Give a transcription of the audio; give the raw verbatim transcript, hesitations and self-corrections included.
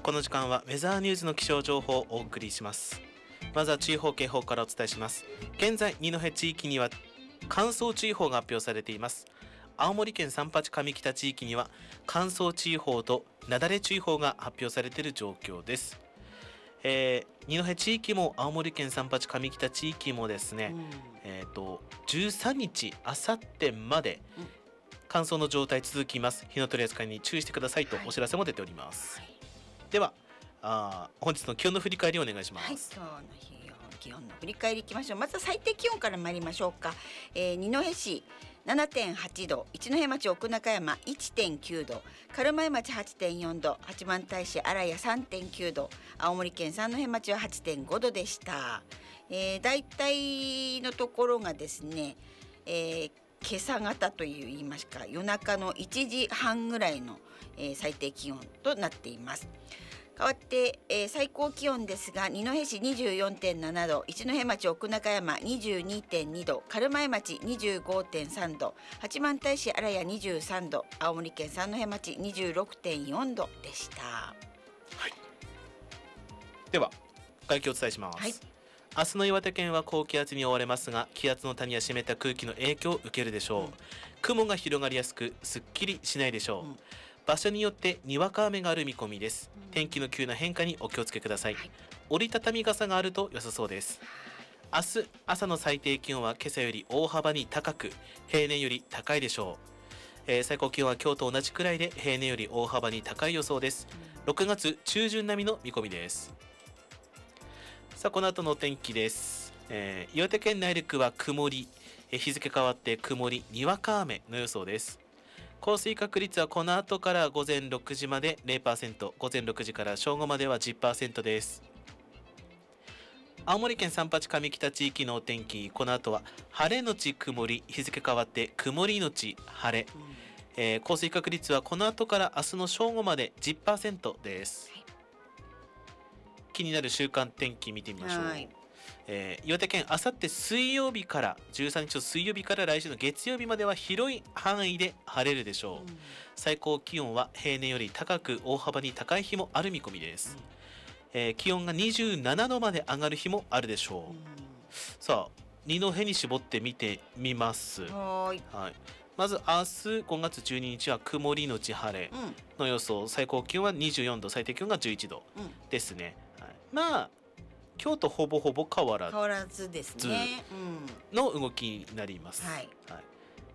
この時間はウェザーニューズの気象情報をお送りします。まずは注意報警報からお伝えします。現在二戸地域には乾燥注意報が発表されています。青森県三八上北地域には乾燥注意報と雪崩注意報が発表されている状況です。えー、二戸地域も青森県三八上北地域もですね、うん、えーとじゅうさんにちあさってまで乾燥の状態続きます。火の取り扱いに注意してくださいとお知らせも出ております。はい、ではあ本日の気温の振り返りをお願いします。 はい、今日の日気温の振り返りいきましょう。まずは最低気温から参りましょうか。えー、二戸市 ななてんはちど、一戸町奥中山 いってんきゅうど、軽米町 はちてんよんど、八幡平市新谷 さんてんきゅうど、青森県三戸町は はちてんごどでした。えー、大体のところがですね、えー、今朝方といいますか夜中のいちじはんぐらいの、えー、最低気温となっています。変わって、えー、最高気温ですが、二戸市 にじゅうよんてんななど、一戸町奥中山 にじゅうにてんにど、軽米町 にじゅうごてんさんど、八幡平市新谷にじゅうさんど、青森県三戸町 にじゅうろくてんよんどでした。はい、 では外気をお伝えします。はい、明日の岩手県は高気圧に覆われますが、気圧の谷や湿った空気の影響を受けるでしょう。うん、雲が広がりやすくすっきりしないでしょう。うん、場所によってにわか雨がある見込みです。うん、天気の急な変化にお気をつけください。はい、折りたたみ傘があると良さそうです。明日朝の最低気温は今朝より大幅に高く、平年より高いでしょう。えー、最高気温は今日と同じくらいで平年より大幅に高い予想です。うん、ろくがつ中旬並みの見込みです。さあこの後のお天気です。えー、岩手県内陸は曇り、えー、日付変わって曇りにわか雨の予想です。降水確率はこの後から午前ろくじまで ゼロパーセント、午前ろくじから正午までは じゅっパーセント です。青森県三八上北地域のお天気、この後は晴れのち曇り、日付変わって曇りのち晴れ、うん、えー、降水確率はこの後から明日の正午まで じゅっパーセント です。はい、気になる週間天気見てみましょう。はい、えー、岩手県あさって水曜日からじゅうさんにちの水曜日から来週の月曜日までは広い範囲で晴れるでしょう。うん、最高気温は平年より高く大幅に高い日もある見込みです。うん、えー、気温がにじゅうななどまで上がる日もあるでしょう。うん、さあ二戸に絞って見てみます。はい、はい、まず明日ごがつじゅうににちは曇りのち晴れの予想、うん、最高気温はにじゅうよんど、最低気温がじゅういちどですね。うん、はい、まあ今日とほぼほぼ変わらず変わらずですね、 の動きになります。はい、はい、